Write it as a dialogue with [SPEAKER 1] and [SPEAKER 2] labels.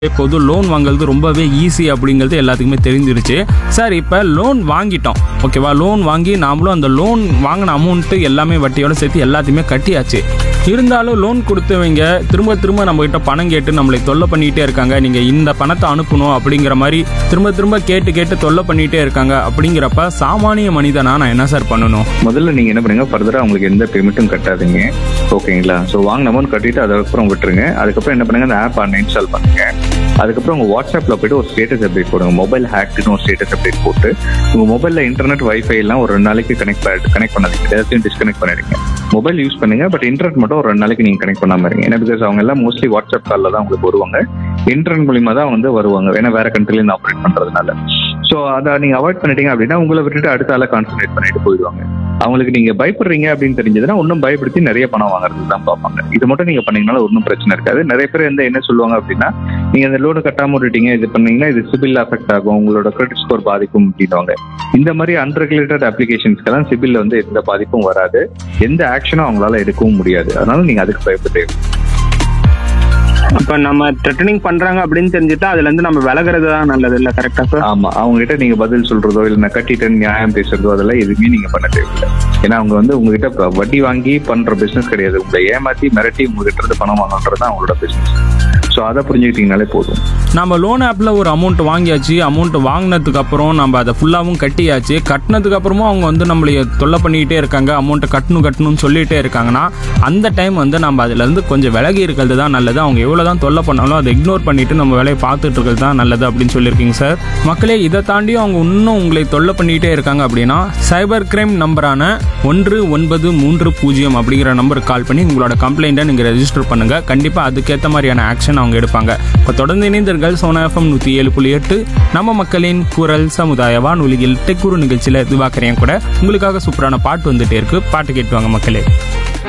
[SPEAKER 1] இப்போது லோன் வாங்குறது ரொம்பவே ஈஸி அப்படிங்கிறது எல்லாத்துக்குமே தெரிஞ்சிருச்சு. சார், இப்போ லோன் வாங்கிட்டோம், ஓகேவா? லோன் வாங்கி நாமளும் அந்த லோன் வாங்கின அமௌண்ட்டு எல்லாமே வட்டியோட சேர்த்து எல்லாத்தையுமே கட்டியாச்சு. இருந்தாலும் லோன் கொடுத்தவங்க திரும்ப திரும்ப நம்மகிட்ட பணம் கேட்டு நம்மளை தொல்லை பண்ணிகிட்டே இருக்காங்க. நீங்கள் இந்த பணத்தை அனுப்பணும் அப்படிங்கிற மாதிரி திரும்ப திரும்ப கேட்டு தொல்லை பண்ணிகிட்டே இருக்காங்க. அப்படிங்கிறப்ப சாமானிய மனிதனா நான் என்ன சார் பண்ணணும்?
[SPEAKER 2] முதல்ல நீங்க என்ன பண்ணுங்க, ஃபர்தரா உங்களுக்கு எந்த பேமெண்ட்டும் கட்டாதீங்க, ஓகேங்களா? ஸோ வாங்கின அமௌண்ட் கட்டிட்டு அதுக்கப்புறம் விட்டுருங்க. அதுக்கப்புறம் என்ன பண்ணுங்க, அந்த ஆப் அன்இன்ஸ்டால் பண்ணுங்க. அதுக்கப்புறம் உங்க வாட்ஸ்அப்ல போயிட்டு ஒரு ஸ்டேட்டஸ் அப்டேட் போடுங்க. மொபைல் ஹேக்னு ஒரு ஸ்டேட்டஸ் அப்டேட் போட்டு உங்க மொபைல்ல இன்டர்நெட் வைஃபை எல்லாம் ஒரு 2 நாளைக்கு கனெக்ட் பண்ணாதீங்க, எல்லாத்தையும் டிஸ்கனெக்ட் பண்ணிடுங்க. மொபைல் யூஸ் பண்ணுங்க, பட் இன்டர்நெட் மட்டும் ஒரு 2 நாளைக்கு நீங்க கனெக்ட் பண்ணாம இருங்க. ஏன்னா பிகாஸ் அவங்க எல்லாம் மோஸ்ட்லி வாட்ஸ்அப் காலில் தான் உங்களுக்கு வருவாங்க, இன்டர்நெட் மூலியமா தான் வந்து வருவாங்க, ஏன்னா வேற கண்ட்ரில இருந்து ஆப்ரேட் பண்றதுனால. ஸோ அதை நீங்க அவாய்ட் பண்ணிட்டீங்க அப்படின்னா உங்களை விட்டுட்டு அடுத்த ஆளை கான்சன்ட்ரேட் பண்ணிட்டு போயிடுவாங்க. அவங்களுக்கு நீங்க பயப்படுறீங்க அப்படின்னு தெரிஞ்சதுன்னா இன்னும் பயப்படுத்தி நிறைய பணம் வாங்குறது தான் பார்ப்பாங்க. இது மட்டும் நீங்க பண்ணீங்கனால ஒன்றும் பிரச்சனை இருக்காது. நிறைய பேர் என்ன சொல்லுவாங்க அப்படின்னா, நீங்க அந்த லோனு கட்டாம விட்டுட்டீங்க, இது பண்ணீங்கன்னா இது சிபில் அஃபெக்ட் ஆகும், உங்களோட கிரெடிட் ஸ்கோர் பாதிக்கும் அப்படின்வாங்க. இந்த மாதிரி அன்ரெகுலேட்டட் அப்ளிகேஷன்ஸ்க்கெல்லாம் சிபில் எந்த பாதிப்பும் வராது, எந்த ஆக்ஷனும் அவங்களால எடுக்கவும் முடியாது. அதனால நீங்க அதுக்கு பயப்பட்டு.
[SPEAKER 3] அப்ப நம்ம த்ரெட்டனிங் பண்றாங்க அப்படின்னு தெரிஞ்சுட்டா அதுல இருந்து நம்ம விலகிறது தான் நல்லது இல்ல? கரெக்டா சார்?
[SPEAKER 2] ஆமா, அவங்க கிட்ட நீங்க பதில் சொல்றதோ இல்ல நான் கட்டிட்டேன் நியாயம் பேசுறதோ அதெல்லாம் எதுவுமே நீங்க பண்ண தேவையில்லை. ஏன்னா அவங்க உங்ககிட்ட வட்டி வாங்கி பண்ற பிசினஸ் கிடையாது, உங்களை ஏமாத்தி மிரட்டி உங்ககிட்ட இருந்து பணம் வாங்கன்றது தான் அவங்களோட பிசினஸ். ஸோ அதை புரிஞ்சுக்கிட்டீங்கனாலே போதும்.
[SPEAKER 1] நம்ம லோன் ஆப்பில் ஒரு அமௌண்ட் வாங்கியாச்சு, அமௌண்ட் வாங்கினதுக்கு அப்புறம் நம்ம அதை ஃபுல்லாகவும் கட்டியாச்சு. கட்டினதுக்கு அப்புறமும் அவங்க நம்மளை தொல்லை பண்ணிக்கிட்டே இருக்காங்க, அமௌண்ட்டை கட்டணும்னு சொல்லிகிட்டே இருக்காங்கன்னா அந்த டைம் நம்ம அதுலேருந்து கொஞ்சம் விலகி இருக்கிறது தான் நல்லது. அவங்க எவ்வளோ தான் தொல்லை பண்ணாலும் அதை இக்னோர் பண்ணிவிட்டு நம்ம வேலையை பார்த்துட்டு இருக்கிறது தான் நல்லது அப்படின்னு சொல்லியிருக்கீங்க சார். மக்களே, இதை தாண்டியும் அவங்க இன்னும் உங்களை தொல்லை பண்ணிக்கிட்டே இருக்காங்க அப்படின்னா சைபர் கிரைம் நம்பரான 1930 அப்படிங்கிற நம்பருக்கு கால் பண்ணி உங்களோட கம்ப்ளைண்ட்டை நீங்கள் ரெஜிஸ்டர் பண்ணுங்கள். கண்டிப்பாக அதுக்கேற்ற மாதிரியான ஆக்ஷன் அவங்க எடுப்பாங்க. இப்போ தொடர்ந்து இணைந்தீர்கள் சோனா FM 107.8 நம்ம மக்களின் குரல் சமுதாய வானொலியில் டெக்குரு நிகழ்ச்சியில் திவாகரையும் கூட உங்களுக்காக சூப்பரான பாட்டு வந்துட்டே இருக்கு. பாட்டு கேட்டுவாங்க மக்களே.